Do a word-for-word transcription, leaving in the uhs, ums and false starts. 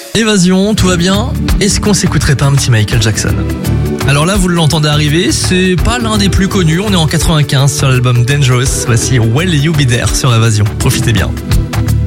Évasion, tout va bien? Est-ce qu'on s'écouterait pas un petit Michael Jackson? Alors là, vous l'entendez arriver, c'est pas l'un des plus connus, on est en quatre-vingt-quinze sur l'album Dangerous. Voici Will You Be There sur Évasion. Profitez bien.